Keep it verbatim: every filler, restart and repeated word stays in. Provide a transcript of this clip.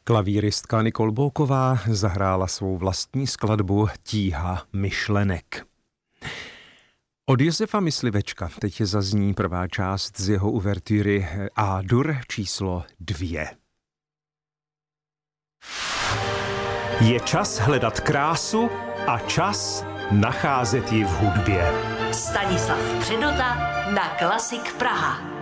Klavíristka Nicole Bouková zahrála svou vlastní skladbu Tíha myšlenek. Od Josefa Myslivečka teď zazní prvá část z jeho uvertury A-dur číslo dvě. Je čas hledat krásu a čas nacházet ji v hudbě. Stanislav Předota na Klasik Praha.